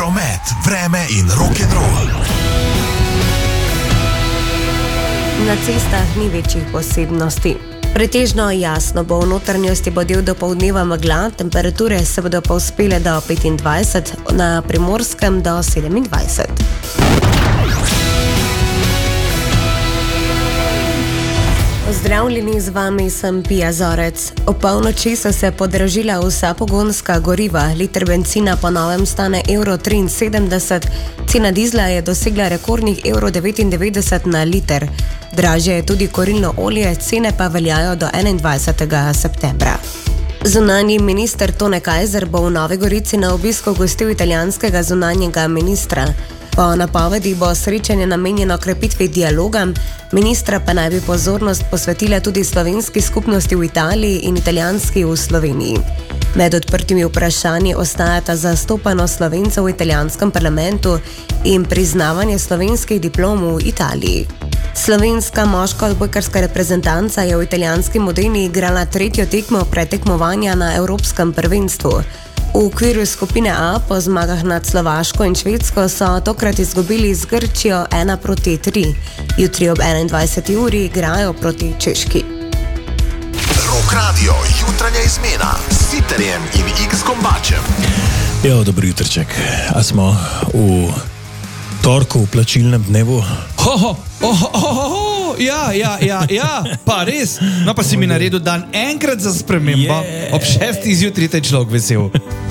promet, vreme in rock'n'roll. Na cestah ni večjih posebnosti. Pretežno jasno bo, v notranjosti bo del dopoldneva megla, temperature se bodo povzpele do 25, na Primorskem do 27. Pozdravljeni, z vami sem Pija Zorec. O polnoči so se podražila vsa pogonska goriva. Liter bencina po novem stane €73, cena dizla je dosegla rekordnih €99 na liter. Dražje je tudi kurilno olje, cene pa veljajo do 21. septembra. Zunanji minister Tone Kajzer bo v Novi Gorici na obisku gostil italijanskega zunanjega ministra. Po napovedih bo srečanje namenjeno krepitvi dialoga, ministra pa naj bi pozornost posvetila tudi slovenski skupnosti v Italiji in italijanski v Sloveniji. Med odprtimi vprašanji ostajata zastopanost Slovencev v italijanskem parlamentu in priznavanje slovenskih diplom v Italiji. Slovenska moška odbojkarska reprezentanca je v italijanski Modeni igrala tretjo tekmo predtekmovanja na Evropskem prvenstvu. V okviru skupine A po zmagah nad Slovaško in Švedsko so tokrat izgubili z Grčijo 1-3. Jutri ob 21. uri igrajo proti Češki. Rock Radio, jutranja izmena s Sitarjem in X-Kombačem. Jo, dobro jutrček. A smo v torku v plačilnem dnevu? Ja, pa res. No pa si mi naredil dan enkrat za spremembo. Ob 6. zjutraj te človek vesel.